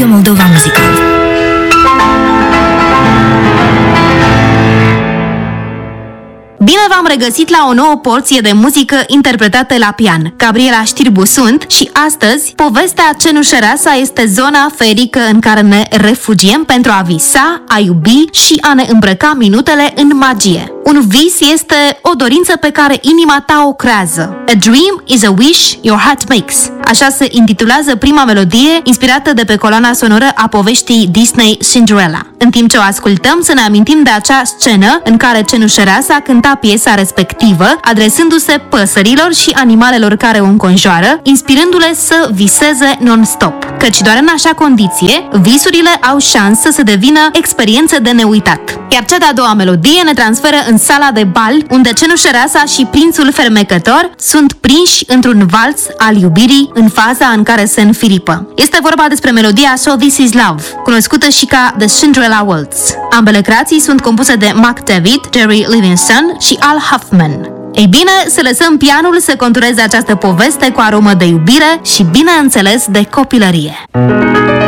Radio Moldova Muzical. Bine v-am regăsit la o nouă porție de muzică interpretată la pian. Gabriela Știrbu sunt și astăzi povestea cenușăreasa este zona ferică în care ne refugiem pentru a visa, a iubi și a ne îmbrăca minutele în magie. Un vis este o dorință pe care inima ta o creează. A dream is a wish your heart makes. Așa se intitulează prima melodie inspirată de pe coloana sonoră a poveștii Disney Cinderella. În timp ce o ascultăm, să ne amintim de acea scenă în care cenușăreasa cânta piesa respectivă, adresându-se păsărilor și animalelor care o înconjoară, inspirându-le să viseze non-stop. Căci doar în așa condiție, visurile au șansă să devină experiențe de neuitat. Iar cea de-a doua melodie ne transferă în sala de bal, unde cenușăreasa și prințul fermecător sunt prinși într-un valț al iubirii în faza în care se înfiripă. Este vorba despre melodia So This Is Love, cunoscută și ca The Cinderella Waltz. Ambele creații sunt compuse de Mark David, Jerry Livingston și Al Huffman. Ei bine, să lăsăm pianul să contureze această poveste cu aromă de iubire și, bineînțeles, de copilărie.